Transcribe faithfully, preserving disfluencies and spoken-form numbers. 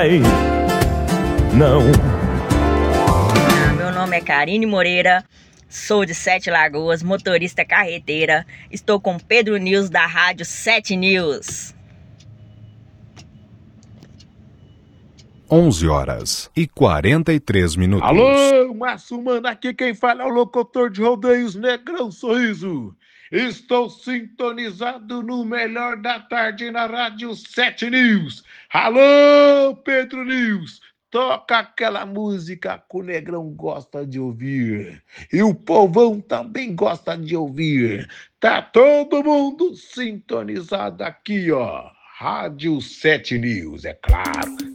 Não. Ah, meu nome é Karine Moreira, sou de Sete Lagoas, motorista carreteira. Estou com Pedro News da Rádio Sete News. onze horas e quarenta e três minutos. Alô, Márcio Mano, aqui quem fala é o locutor de rodeios Negrão Sorriso. Estou sintonizado no melhor da tarde na Rádio Sete News. Alô, Pedro News, toca aquela música que o Negrão gosta de ouvir. E o povão também gosta de ouvir. Tá todo mundo sintonizado aqui, ó. Rádio Sete News, é claro.